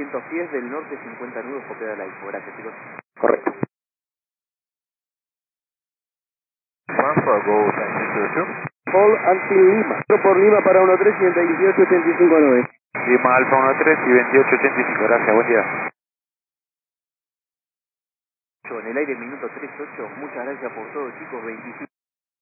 200 pies del norte, 50 nudos, copiado de la info. Gracias, chicos. Correcto. Go 922. Paul Antin Lima. Por Lima para 13 y 18 85 9. Lima Alfa 13 y 2885. Gracias, buen día. En el aire, minuto 38. Muchas gracias por todo, chicos. 25.